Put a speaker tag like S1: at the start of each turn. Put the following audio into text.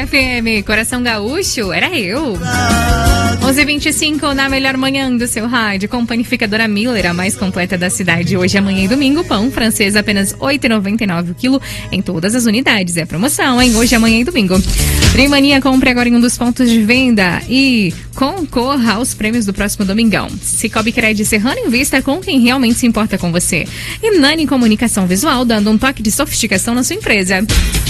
S1: FM, Coração Gaúcho, era eu. 11h25 na melhor manhã do seu rádio, com Panificadora Miller, a mais completa da cidade. Hoje, amanhã e domingo, pão francês apenas R$ 8,99 o quilo em todas as unidades. É promoção, hein? Hoje, amanhã e domingo. Trimania, compre agora em um dos pontos de venda e concorra aos prêmios do próximo domingão. Cicobi Cred Serrano, invista com quem realmente se importa com você. E Nani Comunicação Visual, dando um toque de sofisticação na sua empresa.